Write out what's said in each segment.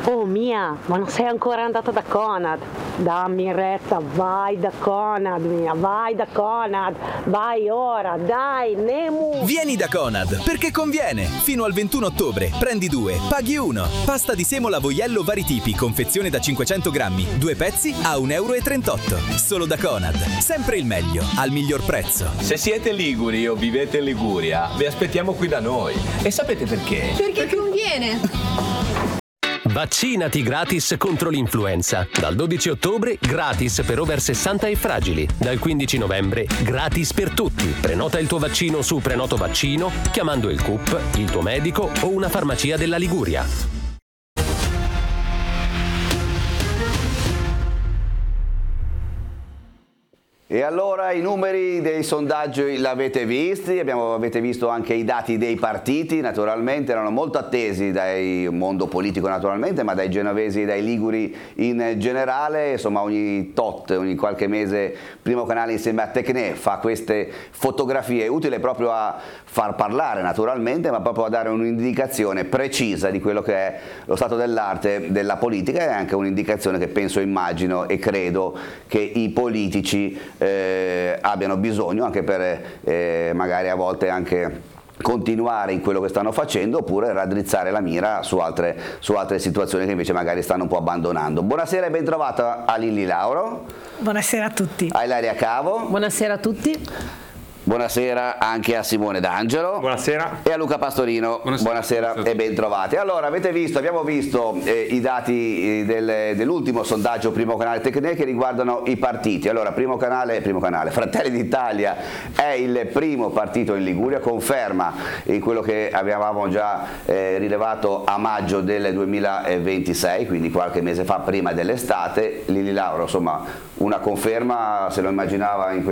Oh Mia, ma non sei ancora andata da Conad? Dammi retta, vai da Conad, Mia, vai da Conad, vai ora, dai, Nemu! Vieni da Conad, perché conviene! Fino al 21 ottobre, prendi 2, paghi 1. Pasta di semola Voiello vari tipi, confezione da 500 grammi, 2 pezzi a 1,38 euro. Solo da Conad, sempre il meglio, al miglior prezzo. Se siete liguri o vivete in Liguria, vi aspettiamo qui da noi. E sapete perché? Perché conviene! Vaccinati gratis contro l'influenza. Dal 12 ottobre gratis per over 60 e fragili. Dal 15 novembre gratis per tutti. Prenota il tuo vaccino su Prenoto Vaccino chiamando il CUP, il tuo medico o una farmacia della Liguria. E allora i numeri dei sondaggi l'avete visti, avete visto anche i dati dei partiti, naturalmente erano molto attesi dal mondo politico naturalmente, ma dai genovesi e dai liguri in generale. Insomma, ogni qualche mese Primo Canale insieme a Tecne fa queste fotografie, utile proprio a far parlare naturalmente, ma proprio a dare un'indicazione precisa di quello che è lo stato dell'arte della politica, e anche un'indicazione che penso, immagino e credo che i politici abbiano bisogno, anche per magari a volte anche continuare in quello che stanno facendo, oppure raddrizzare la mira su altre situazioni che invece magari stanno un po' abbandonando. Buonasera e ben trovata a Lilli Lauro. Buonasera a tutti. A Ilaria Cavo. Buonasera a tutti. Buonasera anche a Simone D'Angelo. Buonasera. E a Luca Pastorino. Buonasera e ben trovati. Allora, abbiamo visto i dati dell'ultimo sondaggio Primo Canale Tecne che riguardano i partiti. Allora, Primo Canale, Fratelli d'Italia è il primo partito in Liguria, conferma in quello che avevamo già rilevato a maggio del 2026, quindi qualche mese fa, prima dell'estate. Lilli Lauro, insomma, una conferma, se lo immaginava in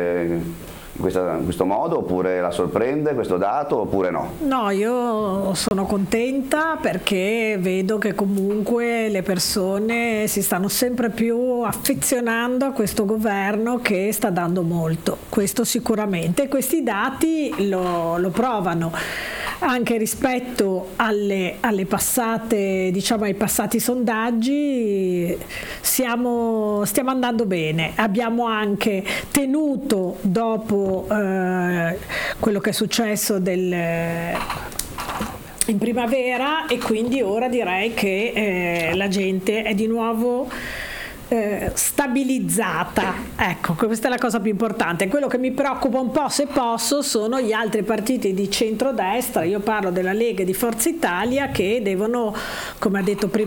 questo modo, oppure la sorprende questo dato, oppure no? No, io sono contenta perché vedo che comunque le persone si stanno sempre più affezionando a questo governo che sta dando molto, questo sicuramente. Questi dati lo provano. Anche rispetto alle passate, diciamo, ai passati sondaggi stiamo andando bene. Abbiamo anche tenuto, dopo quello che è successo in primavera, e quindi ora direi che la gente è di nuovo stabilizzata. Ecco, questa è la cosa più importante. Quello che mi preoccupa un po', se posso, sono gli altri partiti di centrodestra. Io parlo della Lega e di Forza Italia, che devono, come ha detto prima